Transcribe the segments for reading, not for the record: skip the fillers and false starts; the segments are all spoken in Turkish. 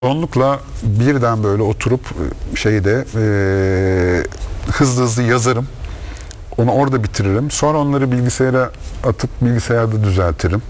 Çoğunlukla birden böyle oturup hızlı hızlı yazarım. Onu orada bitiririm. Sonra onları bilgisayara atıp bilgisayarda düzeltirim.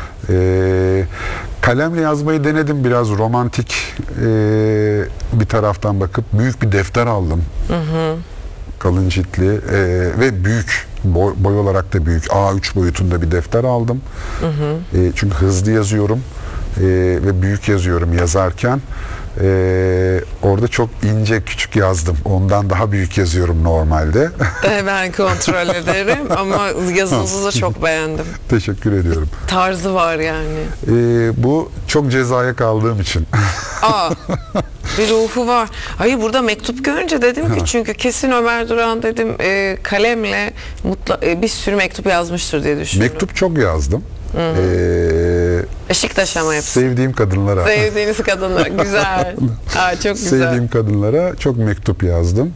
Kalemle yazmayı denedim, biraz romantik bir taraftan bakıp büyük bir defter aldım. Kalın ciltli ve büyük boy olarak da büyük A3 boyutunda bir defter aldım. Çünkü hızlı yazıyorum ve büyük yazıyorum yazarken. Orada çok ince küçük yazdım. Ondan daha büyük yazıyorum normalde. Ben kontrol ederim ama yazınızı da çok beğendim. Teşekkür ediyorum. Tarzı var yani. Bu çok cezaya kaldığım için. Bir ruhu var. Hayır, burada mektup görünce dedim ki çünkü kesin Ömer Duran dedim kalemle bir sürü mektup yazmıştır diye düşünüyorum. Mektup çok yazdım. Beşiktaş ama hepsi. Sevdiğim kadınlara. Sevdiğiniz kadınlara. Güzel. Çok güzel. Sevdiğim kadınlara çok mektup yazdım.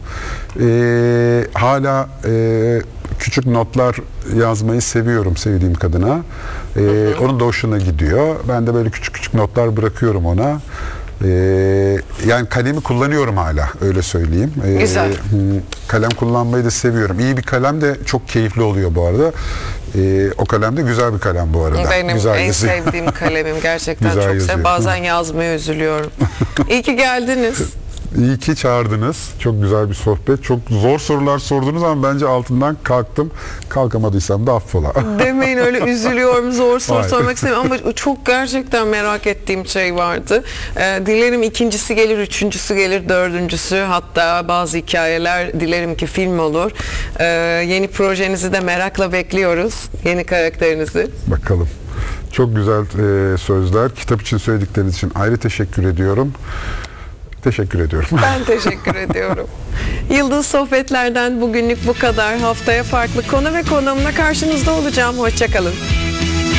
Hala küçük notlar yazmayı seviyorum sevdiğim kadına. Onun da hoşuna gidiyor. Ben de böyle küçük küçük notlar bırakıyorum ona. Yani kalemi kullanıyorum hala, öyle söyleyeyim. Güzel. Kalem kullanmayı da seviyorum. İyi bir kalem de çok keyifli oluyor bu arada. O kalem de güzel bir kalem bu arada. Benim güzel en yazıyor. sevdiğim kalemim, gerçekten Güzel çok yazıyor. seviyorum. Bazen yazmaya üzülüyorum. İyi ki geldiniz. İyi ki çağırdınız. Çok güzel bir sohbet. Çok zor sorular sordunuz ama bence altından kalktım. Kalkamadıysam da affola. Demeyin öyle, üzülüyorum, zor soru Hayır. sormak istemiyorum ama çok gerçekten merak ettiğim şey vardı. Dilerim ikincisi gelir, üçüncüsü gelir, dördüncüsü, hatta bazı hikayeler dilerim ki film olur. Yeni projenizi de merakla bekliyoruz. Yeni karakterinizi. Bakalım. Çok güzel sözler. Kitap için söyledikleriniz için ayrı teşekkür ediyorum. Teşekkür ediyorum. Ben teşekkür ediyorum. Yıldız Sohbetler'den bugünlük bu kadar. Haftaya farklı konu ve konuğumla karşınızda olacağım. Hoşça kalın.